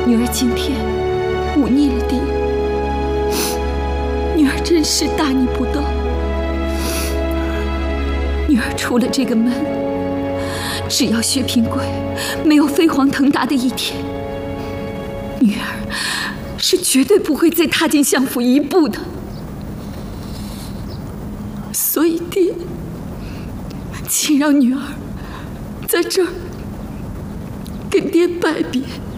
女儿今天忤逆了爹，女儿真是大逆不道。女儿出了这个门，只要薛平贵没有飞黄腾达的一天，女儿是绝对不会再踏进相府一步的。所以爹，请让女儿在这儿跟爹拜别。